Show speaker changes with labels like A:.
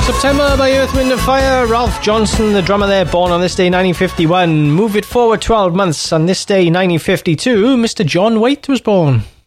A: September by Earth, Wind and Fire. Ralph Johnson, the drummer there, born on this day 1951. Move it forward 12 months. On this day 1952, Mr. John Waite was born.